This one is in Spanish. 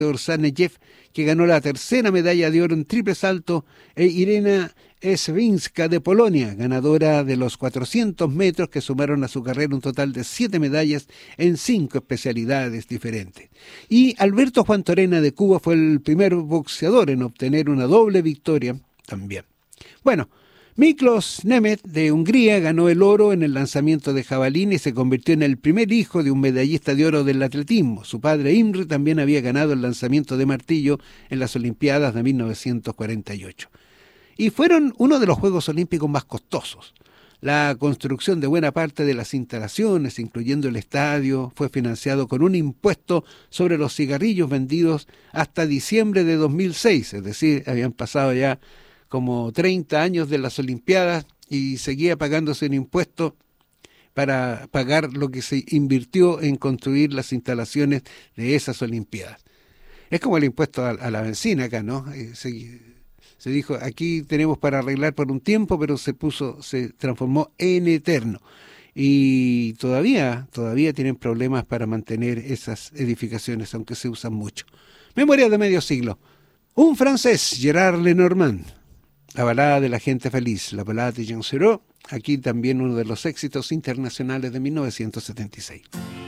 Orsanejev, que ganó la tercera medalla de oro en triple salto, e Irena Swiatek de Polonia, ganadora de los 400 metros, que sumaron a su carrera un total de 7 medallas en 5 especialidades diferentes. Y Alberto Juan Torena de Cuba fue el primer boxeador en obtener una doble victoria también. Bueno, Miklos Nemeth de Hungría ganó el oro en el lanzamiento de jabalina y se convirtió en el primer hijo de un medallista de oro del atletismo. Su padre Imre también había ganado el lanzamiento de martillo en las Olimpiadas de 1948. Y fueron uno de los Juegos Olímpicos más costosos. La construcción de buena parte de las instalaciones, incluyendo el estadio, fue financiado con un impuesto sobre los cigarrillos vendidos hasta diciembre de 2006, es decir, habían pasado ya como 30 años de las Olimpiadas y seguía pagándose un impuesto para pagar lo que se invirtió en construir las instalaciones de esas Olimpiadas. Es como el impuesto a la benzina acá, ¿no? Se dijo, aquí tenemos para arreglar por un tiempo, pero se transformó en eterno. Y todavía tienen problemas para mantener esas edificaciones, aunque se usan mucho. Memoria de medio siglo. Un francés, Gerard Lenormand. La balada de la gente feliz, la balada de Jean Serot, aquí también uno de los éxitos internacionales de 1976.